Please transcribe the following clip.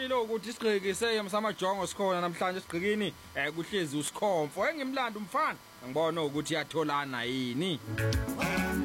ngikutshilo ukuthi isigqiki seyem samajongo sikhona namhlanje isigqikini kuhlezi usikhomfo engimlanda umfana ngibona ukuthi iyatholana yini